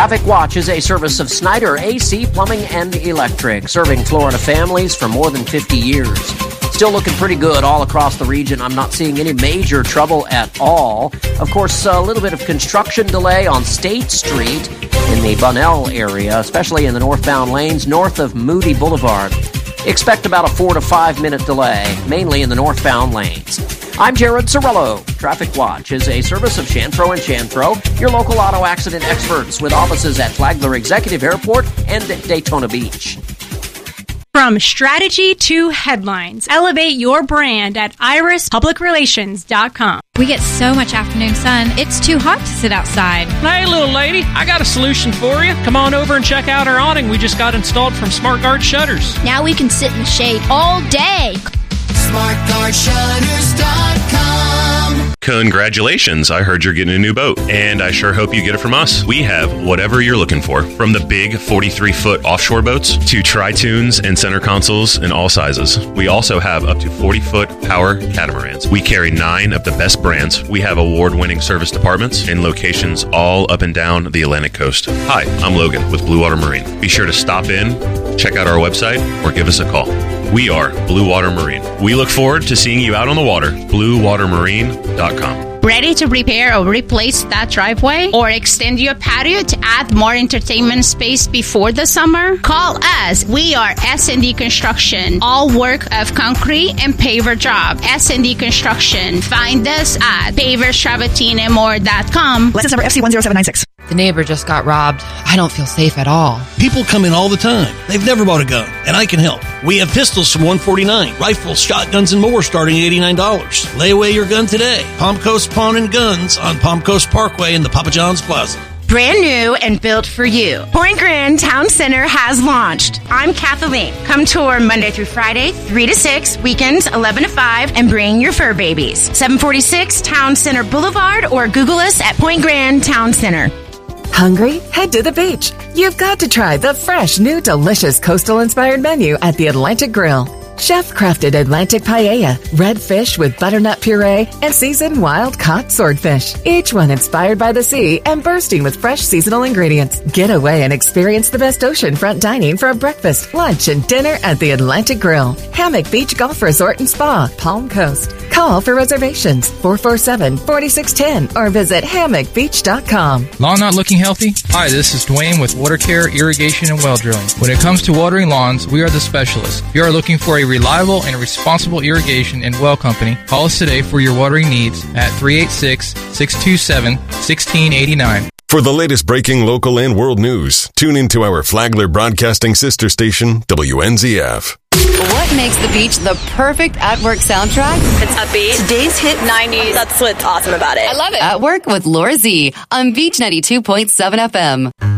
Traffic Watch is a service of Snyder AC Plumbing and Electric, serving Florida families for more than 50 years. Still looking pretty good all across the region. I'm not seeing any major trouble at all. Of course, a little bit of construction delay on State Street in the Bunnell area, especially in the northbound lanes north of Moody Boulevard. Expect about a 4 to 5 minute delay, mainly in the northbound lanes. I'm Jared Cirillo. Traffic Watch is a service of Chanfro & Chanfro, your local auto accident experts with offices at Flagler Executive Airport and Daytona Beach. From strategy to headlines, elevate your brand at irispublicrelations.com. We get so much afternoon sun, it's too hot to sit outside. Hey, little lady, I got a solution for you. Come on over and check out our awning we just got installed from SmartGuard Shutters. Now we can sit in the shade all day. SmartGuardShutters.com. Congratulations, I heard you're getting a new boat, and I sure hope you get it from us. We have whatever you're looking for, from the big 43-foot offshore boats to tri-tunes and center consoles in all sizes. We also have up to 40-foot power catamarans. We carry 9 of the best brands. We have award-winning service departments in locations all up and down the Atlantic coast. Hi, I'm Logan with Blue Water Marine. Be sure to stop in, check out our website, or give us a call. We are Blue Water Marine. We look forward to seeing you out on the water. BlueWaterMarine.com. Ready to repair or replace that driveway or extend your patio to add more entertainment space before the summer? Call us. We are S&D Construction. All work of concrete and paver job. S&D Construction. Find us at paverstravatinaMore.com. License number FC10796. The neighbor just got robbed. I don't feel safe at all. People come in all the time. They've never bought a gun, and I can help. We have pistols from $149, rifles, shotguns, and more starting at $89. Lay away your gun today. Palm Coast Pawn and Guns on Palm Coast Parkway in the Papa John's Plaza. Brand new and built for you. Point Grand Town Center has launched. I'm Kathleen. Come tour Monday through Friday, 3 to 6, weekends 11 to 5, and bring your fur babies. 746 Town Center Boulevard or Google us at Point Grand Town Center. Hungry? Head to the beach. You've got to try the fresh, new, delicious coastal-inspired menu at the Atlantic Grill. Chef-crafted Atlantic paella, red fish with butternut puree, and seasoned wild-caught swordfish. Each one inspired by the sea and bursting with fresh seasonal ingredients. Get away and experience the best oceanfront dining for a breakfast, lunch, and dinner at the Atlantic Grill. Hammock Beach Golf Resort and Spa, Palm Coast. Call for reservations, 447-4610, or visit hammockbeach.com. Lawn not looking healthy? Hi, this is Dwayne with Water Care, Irrigation, and Well Drilling. When it comes to watering lawns, we are the specialists. If you are looking for a reliable and responsible irrigation and well company, call us today for your watering needs at 386-627-1689. For the latest breaking local and world news, tune into our Flagler Broadcasting sister station, WNZF. What makes the beach the perfect at-work soundtrack? It's upbeat. Today's hit 90s. That's what's awesome about it. I love it. At Work with Laura Z on Beach 92.7 FM.